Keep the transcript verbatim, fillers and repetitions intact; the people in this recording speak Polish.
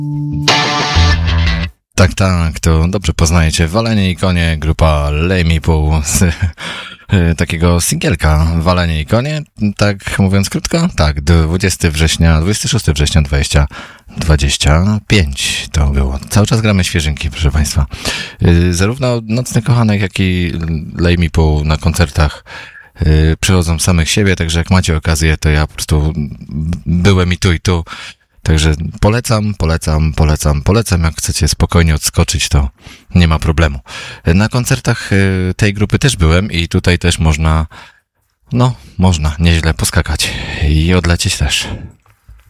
Tak, tak, to dobrze poznajecie. Walenie i konie, grupa Lame Pół z y, takiego singielka. Walenie i konie, tak mówiąc krótko, tak, dwudziestego września, dwudziestego szóstego września dwa tysiące dwudziestego piątego to było. Cały czas gramy świeżynki, proszę Państwa. Y, zarówno Nocny Kochanek, jak i Lame Pół na koncertach y, przychodzą samych siebie, także jak macie okazję, to ja po prostu byłem i tu, i tu. Także polecam, polecam, polecam, polecam. Jak chcecie spokojnie odskoczyć, to nie ma problemu. Na koncertach tej grupy też byłem i tutaj też można, no, można nieźle poskakać i odlecieć też.